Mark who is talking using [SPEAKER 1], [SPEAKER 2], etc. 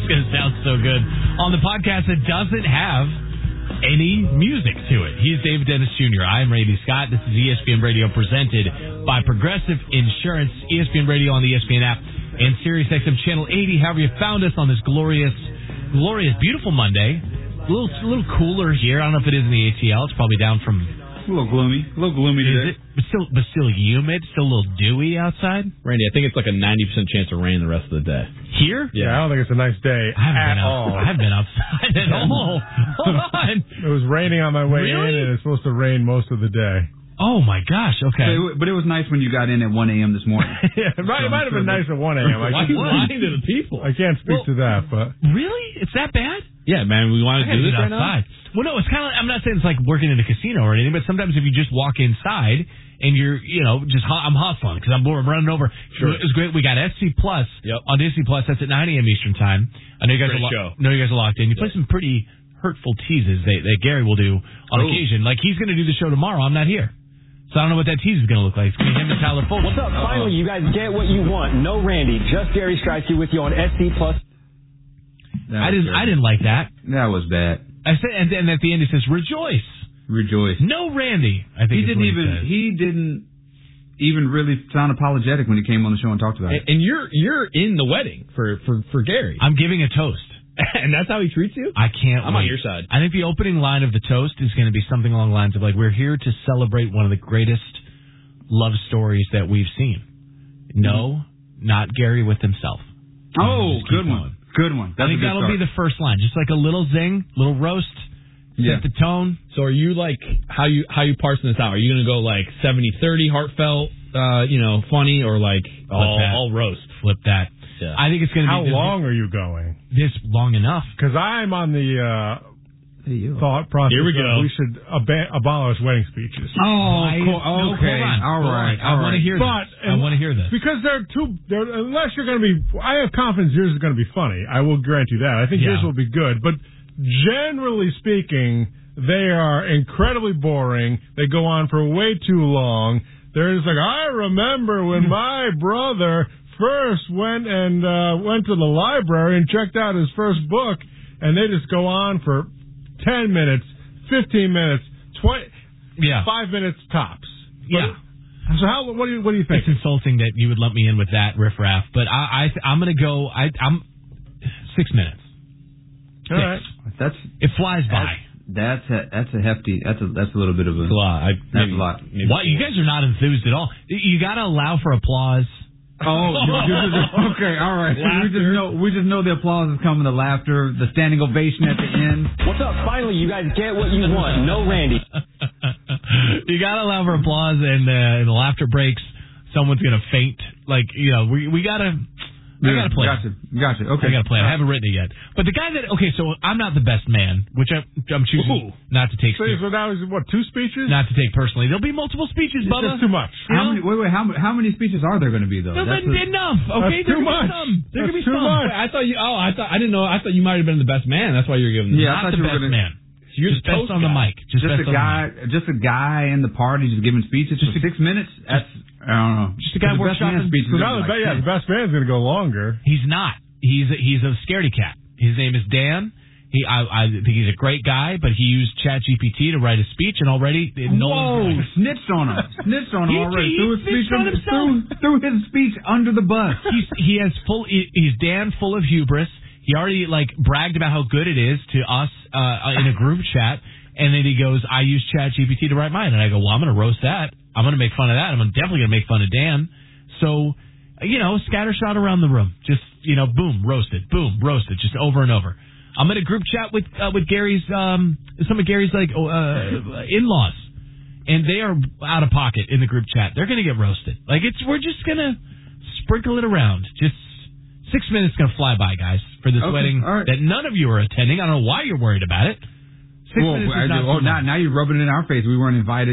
[SPEAKER 1] It's going to sound so good on the podcast that doesn't have any music to it. He's David Dennis Jr. I'm Randy Scott. This is ESPN Radio presented by Progressive Insurance. ESPN Radio on the ESPN app and SiriusXM Channel 80. However you found us on this glorious, beautiful Monday. A little cooler here. I don't know if it is in the ATL. It's probably down from...
[SPEAKER 2] A little gloomy today.
[SPEAKER 1] But still humid, still a little dewy outside.
[SPEAKER 3] Randy, I think it's like a 90% chance of rain the rest of the day.
[SPEAKER 1] Here?
[SPEAKER 4] Yeah, I don't think it's a nice day at all.
[SPEAKER 1] I haven't been outside at all. Hold on.
[SPEAKER 4] It was raining on my way in, and it's supposed to rain most of the day.
[SPEAKER 1] Oh, my gosh. Okay.
[SPEAKER 2] But it was nice when you got in at 1 a.m. this morning.
[SPEAKER 4] Yeah, it might have been nice at 1 a.m.
[SPEAKER 3] Why are you lying to the people?
[SPEAKER 4] I can't speak to that, but...
[SPEAKER 1] Really? It's that bad?
[SPEAKER 3] Yeah, man, we want to do this right now?
[SPEAKER 1] Well, no, it's kind of, I'm not saying it's like working in a casino or anything, but sometimes if you just walk inside and you're, I'm hustling because I'm running over.
[SPEAKER 3] Sure.
[SPEAKER 1] It was great. We got SC Plus on Disney Plus. That's at 9 a.m. Eastern Time. I know you guys are locked in. You play some pretty hurtful teases that Gary will do on occasion. Like, he's going to do the show tomorrow. I'm not here. So I don't know what that tease is going to look like. It's going to be him and Tyler Fulton.
[SPEAKER 5] What's up? Finally, you guys get what you want. No Randy. Just Gary Strikes You with you on SC Plus.
[SPEAKER 1] I didn't like that.
[SPEAKER 2] That was bad.
[SPEAKER 1] I said, and at the end he says, "Rejoice,
[SPEAKER 2] rejoice."
[SPEAKER 1] No Randy. I think
[SPEAKER 2] he didn't even really sound apologetic when he came on the show and talked about it.
[SPEAKER 3] And you're in the wedding for Gary.
[SPEAKER 1] I'm giving a toast,
[SPEAKER 3] and that's how he treats you.
[SPEAKER 1] I can't.
[SPEAKER 3] I'm
[SPEAKER 1] wait.
[SPEAKER 3] on your side.
[SPEAKER 1] I think the opening line of the toast is going to be something along the lines of like, "We're here to celebrate one of the greatest love stories that we've seen." No, not Gary with himself.
[SPEAKER 2] Oh, good one. Good one.
[SPEAKER 1] I think that'll be the first line. Just like a little zing, little roast, set the tone.
[SPEAKER 3] So are you like, how you parsing this out? Are you going to go like 70-30 heartfelt, funny, or like all roast?
[SPEAKER 1] Flip that.
[SPEAKER 3] Yeah.
[SPEAKER 1] I think it's going to be...
[SPEAKER 4] How long are you going?
[SPEAKER 1] This long enough.
[SPEAKER 4] Because I'm on the... thought process.
[SPEAKER 3] Here we go.
[SPEAKER 4] We should abolish wedding speeches.
[SPEAKER 2] Oh, cool. Okay.
[SPEAKER 1] All right. I want to hear this. I want to hear this.
[SPEAKER 4] Because unless you're going to be, I have confidence yours is going to be funny. I will grant you that. I think yours will be good. But generally speaking, they are incredibly boring. They go on for way too long. They're just like, I remember when my brother first went to the library and checked out his first book, and they just go on for 10 minutes, 15 minutes, 20, 5 minutes tops.
[SPEAKER 1] Yeah.
[SPEAKER 4] So what do you think?
[SPEAKER 1] It's insulting that you would lump me in with that riffraff, but I'm going to go. I'm 6 minutes.
[SPEAKER 4] All right.
[SPEAKER 1] It flies by.
[SPEAKER 2] That's a hefty. That's a little bit of a.
[SPEAKER 3] That's a lot.
[SPEAKER 2] That's a lot.
[SPEAKER 1] Why you guys are not enthused at all? You got to allow for applause.
[SPEAKER 2] Oh, okay, all right. We just know the applause is coming, the laughter, the standing ovation at the end.
[SPEAKER 5] What's up? Finally, you guys get what you want. No Randy.
[SPEAKER 1] You got to allow for applause, and the laughter breaks. Someone's going to faint. Like, we got to... I got to play.
[SPEAKER 2] Gotcha. Okay.
[SPEAKER 1] I got to play. I haven't written it yet. But the guy so I'm not the best man, which I'm choosing not to take.
[SPEAKER 4] So now is what, 2 speeches?
[SPEAKER 1] Not to take personally. There'll be multiple speeches, Bubba.
[SPEAKER 4] That's too much.
[SPEAKER 2] How many speeches are there going to be though?
[SPEAKER 1] There'll be enough. Okay,
[SPEAKER 4] that's too much.
[SPEAKER 1] There's going to be
[SPEAKER 4] too
[SPEAKER 1] some.
[SPEAKER 4] much.
[SPEAKER 3] I thought you might have been the best man. That's why you're giving.
[SPEAKER 2] Yeah,
[SPEAKER 1] not the best man.
[SPEAKER 3] You're
[SPEAKER 1] just best on the mic. Just
[SPEAKER 2] a guy in the party just giving speeches for 6 minminutes. I don't know.
[SPEAKER 1] Just a guy workshopping
[SPEAKER 2] speeches.
[SPEAKER 4] So now the best man's going to go longer.
[SPEAKER 1] He's not. He's a scaredy cat. His name is Dan. I think he's a great guy, but he used ChatGPT to write a speech, and already
[SPEAKER 2] snitched on him. Already. Threw his speech under the bus.
[SPEAKER 1] He's Dan, full of hubris. He already bragged about how good it is to us in a group chat, and then he goes, "I use ChatGPT to write mine," and I go, "Well, I'm going to roast that. I'm going to make fun of that. I'm definitely going to make fun of Dan." So, scattershot around the room, just boom, roasted, just over and over. I'm in a group chat with Gary's some of Gary's in-laws, and they are out of pocket in the group chat. They're going to get roasted. We're just going to sprinkle it around. Just 6 minutes going to fly by, guys, for this wedding that none of you are attending. I don't know why you're worried about it. 6 minutes is not
[SPEAKER 2] now you're rubbing it in our face. We weren't invited.